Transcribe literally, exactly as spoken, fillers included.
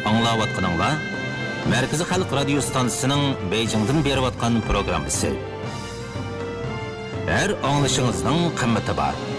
Аңлаватқаныңла, Мәркізі Халық радио станциясының Бейжіңден беріп атқан программасы. Әр аңлышыңыздың қымметі бар.